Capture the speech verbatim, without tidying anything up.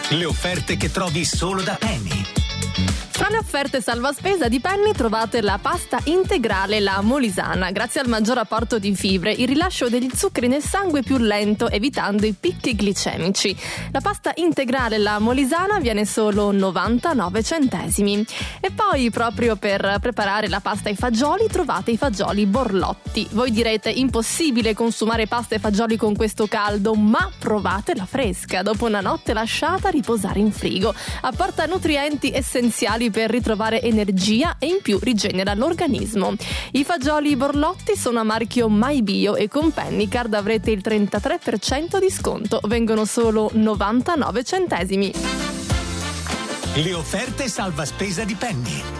Le offerte che trovi solo da Penny. Tra le offerte salva spesa di Penny trovate la pasta integrale La Molisana. Grazie al maggior apporto di fibre, il rilascio degli zuccheri nel sangue è più lento, evitando i picchi glicemici. La pasta integrale La Molisana viene solo novantanove centesimi. E poi, proprio per preparare la pasta ai fagioli, trovate i fagioli borlotti. Voi direte, impossibile consumare pasta e fagioli con questo caldo, ma provatela fresca, dopo una notte lasciata riposare in frigo. Apporta nutrienti essenziali per ritrovare energia e in più rigenera l'organismo. I fagioli borlotti sono a marchio MyBio e con Pennycard avrete il trentatré per cento di sconto. Vengono solo novantanove centesimi. Le offerte salva spesa di Penny.